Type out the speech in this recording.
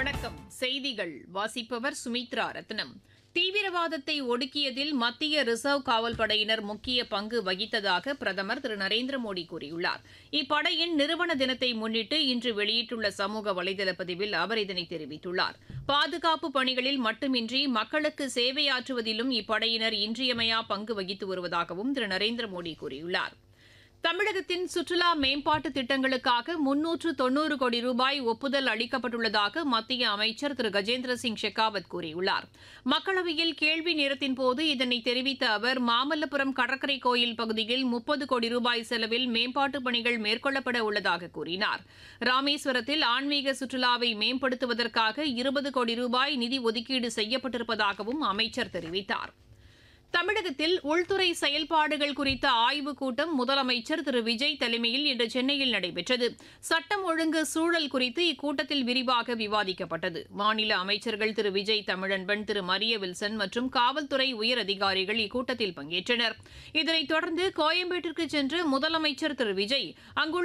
வணக்கம். செய்திகள் வாசிப்பவர் சுமித்ரா ரத்னம். தீவிரவாதத்தை ஒடுக்கியதில் மத்திய ரிசர்வ் காவல் படையினர் முக்கிய பங்கு வகித்ததாக பிரதமர் திரு நரேந்திர மோடி கூறியுள்ளார். இப்படையின் நிறுவன தினத்தை முன்னிட்டு இன்று வெளியிட்டுள்ள சமூக வலைதள பதிவில் அவர் இதனை தெரிவித்துள்ளார். பாதுகாப்பு பணிகளில் மட்டுமின்றி மக்களுக்கு சேவையாற்றுவதிலும் இப்படையினர் இன்றியமையா பங்கு வகித்து வருவதாகவும் திரு நரேந்திர மோடி கூறியுள்ளார். தமிழகத்தின் சுற்றுலா மேம்பாட்டு திட்டங்களுக்காக 390 கோடி ரூபாய் ஒப்புதல் அளிக்கப்பட்டுள்ளதாக மத்திய அமைச்சர் திரு கஜேந்திர சிங் ஷெகாவத் கூறியுள்ளார். மக்களவையில் கேள்வி நேரத்தின்போது இதனை தெரிவித்த அவர், மாமல்லபுரம் கடற்கரை கோயில் பகுதியில் 30 கோடி ரூபாய் செலவில் மேம்பாட்டுப் பணிகள் மேற்கொள்ளப்பட உள்ளதாக கூறினார். ராமேஸ்வரத்தில் ஆன்மீக சுற்றுலாவை மேம்படுத்துவதற்காக 20 கோடி ரூபாய் நிதி ஒதுக்கீடு செய்யப்பட்டிருப்பதாகவும் அமைச்சர் தெரிவித்தார். தமிழகத்தில் உள்துறை செயல்பாடுகள் குறித்த ஆய்வுக் கூட்டம் முதலமைச்சர் திரு விஜய் தலைமையில் இன்று சென்னையில் நடைபெற்றது. சட்டம் ஒழுங்கு சூழல் குறித்து இக்கூட்டத்தில் விரிவாக விவாதிக்கப்பட்டது. மாநில அமைச்சர்கள் திரு விஜய் தமிழன்பன், திரு மரிய வில்சன் மற்றும் காவல்துறை உயர் அதிகாரிகள் இக்கூட்டத்தில் பங்கேற்றனர். இதனைத் தொடர்ந்து கோயம்பேட்டிற்கு சென்ற முதலமைச்சர் திரு விஜய் அங்குள்ள